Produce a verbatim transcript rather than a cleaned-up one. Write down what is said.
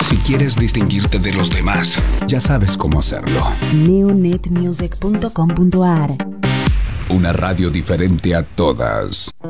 Si quieres distinguirte de los demás, ya sabes cómo hacerlo. neonet music punto com punto a r. Una radio diferente a todas.